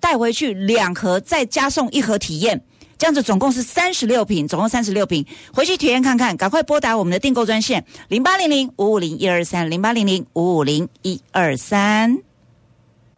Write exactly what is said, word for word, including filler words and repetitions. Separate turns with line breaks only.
带回去两盒，再加送一盒体验。这样子总共是三十六瓶，总共三十六瓶，回去体验看看，赶快拨打我们的订购专线零八零零五五零一二三零八零零五五零一二三。